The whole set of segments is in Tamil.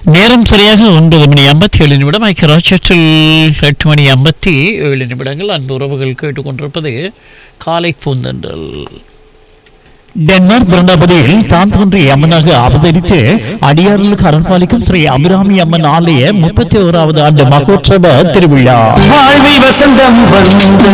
நேரம் சரியாக 9:57 ஐக்கியராட்சத்தில் 8:57 அன்பு உறவுகள் கேட்டுக்கொண்டிருப்பது காலை பூந்தன்றல். டென்மார்க் பிரண்டாபதியில் தான் தோன்றிய அம்மனாக அவதரித்து அடியார்களுக்கு அரண்பாலிக்கும் ஸ்ரீ அபிராமி அம்மன் ஆலய 31வது ஆண்டு மகோற்சவ திருவிழா வாழ்வி வசந்தம் வந்து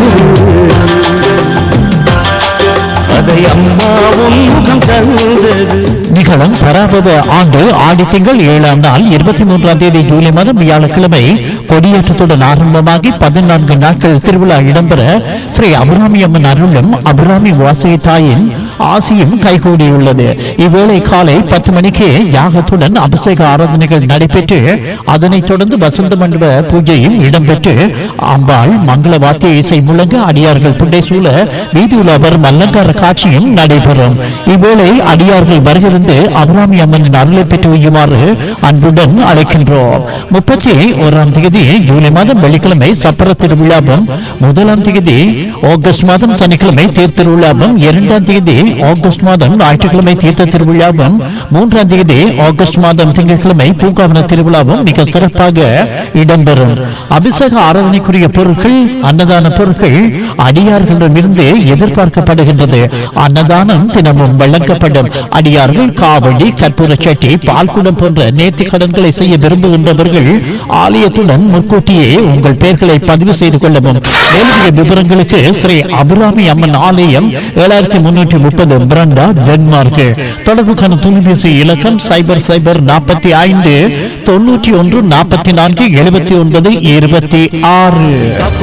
அதை அம்மாவும் முகம் தந்தது. நிகழும் பராபவ ஆண்டு ஆடி திங்கள் 7ஆம் நாள் 23ஆம் தேதி ஜூலை மாதம் வியாழக்கிழமை கொடியேற்றத்துடன் ஆரம்பமாகி 14 நாட்கள் திருவிழா இடம்பெற ஸ்ரீ அபிராமி அம்மன் அருளும் அபிராமி வாசகி தாயின் ஆசியும் கைகூடியுள்ளது. இவ்வேளை காலை 10 மணிக்கு யாகத்துடன் அபிஷேக ஆராதனைகள் நடைபெற்று அதனைத் தொடர்ந்து வசந்த மண்டப பூஜையும் இடம்பெற்று அம்பாள் மங்கள வாத்திய இசை முழங்க அடியார்கள் புண்டை சூழ வீதி உலாவர் அலங்கார காட்சியும் நடைபெறும். இவ்வேளை அடியார்கள் வருகிருந்து அபிராமி அம்மனின் அருளை பெற்று வையுமாறு அன்புடன் அழைக்கின்றோம். 31ஆம் தேதி ஜூலை மாதம் வெள்ளிக்கிழமை சப்பர திருவிழாவும், 1ஆம் தேதி ஆகஸ்ட் மாதம் சனிக்கிழமை தேர் திருவிழாவும், 2ஆம் தேதி ஆகஸ்ட் மாதம் ஞாயிற்றுக்கிழமை தீர்த்த திருவிழாவும், 3ஆம் தேதி ஆகஸ்ட் மாதம் திங்கட்கிழமை பூங்காவன திருவிழாவும் மிக சிறப்பாக இடம்பெறும். அபிஷேக ஆராதனைக்குரிய பொருட்கள், அன்னதான பொருட்கள் அடியார்களிடமிருந்து எதிர்பார்க்கப்படுகின்றது. அன்னதானம் தினமும் வழங்கப்படும். அடியார்கள் காவடி, கற்பூர சட்டி, பால்குடம் போன்ற நேர்த்தி கடன்களை செய்ய விரும்புகின்றவர்கள் ஆலயத்துடன் முன்கூட்டியே உங்கள் பெயர்களை பதிவு செய்து கொள்ளவும். மேலுள்ள விவரங்களுக்கு ஸ்ரீ அபிராமி அம்மன் ஆலயம் 7330 பிரண்டா, டென்மார்க். தொடர்புக்கான தொலைபேசி இலக்கம் 0045 91 44 79 26.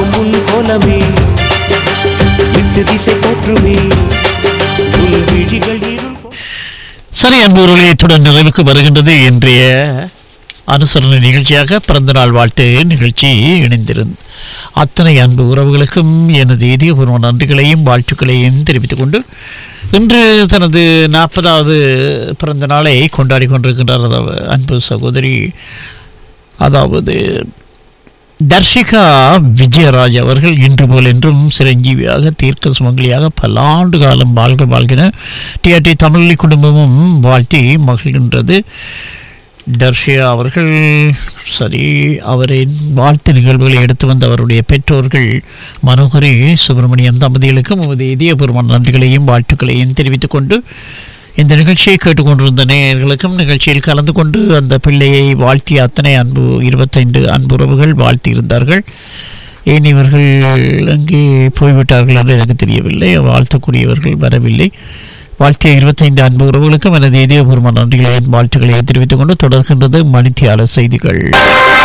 சரி அன்புகளே, தொடர் நிறைவுக்கு வருகின்றது இன்றைய அனுசரணை நிகழ்ச்சியாக பிறந்தநாள் வாழ்த்து நிகழ்ச்சி இணைந்திருந்த அத்தனை அன்பு உறவுகளுக்கும் எனது இதயபூர்வ நன்றிகளையும் வாழ்த்துக்களையும் தெரிவித்துக் கொண்டு இன்று தனது 40வது பிறந்த நாளை கொண்டாடி கொண்டிருக்கின்றார் அன்பு சகோதரி, அதாவது தர்ஷிகா விஜயராஜ் அவர்கள். இன்று போல் என்றும் சிரஞ்சீவியாக தீர்க்க சுமங்கலியாக பல ஆண்டு காலம் வாழ்கின டிஆர்டி தமிழ் குடும்பமும் வாழ்த்தி மகிழ்கின்றது. தர்ஷியா அவர்கள் சரி, அவரின் வாழ்த்து நிகழ்வுகளை எடுத்து வந்த அவருடைய பெற்றோர்கள் மனோகரி சுப்பிரமணியம் தம்பதிகளுக்கும் நமது இதயபூர்வமான நன்றிகளையும் வாழ்த்துக்களையும் தெரிவித்துக் கொண்டு இந்த நிகழ்ச்சியை கேட்டுக்கொண்டிருந்த நேயர்களுக்கும் நிகழ்ச்சியில் கலந்து கொண்டு அந்த பிள்ளையை வாழ்த்திய அத்தனை 25 அன்புறவுகள் வாழ்த்தியிருந்தார்கள். ஏன் இவர்கள் அங்கே போய்விட்டார்கள் என்று எனக்கு தெரியவில்லை. வாழ்த்தக்கூடியவர்கள் வரவில்லை. வாழ்த்திய 25 அன்பு உறவுகளுக்கும் எனது இதயபூர்வமான நன்றிகளையும் வாழ்த்துக்களையும் தெரிவித்துக் கொண்டு தொடர்கின்றது மணித்தியால செய்திகள்.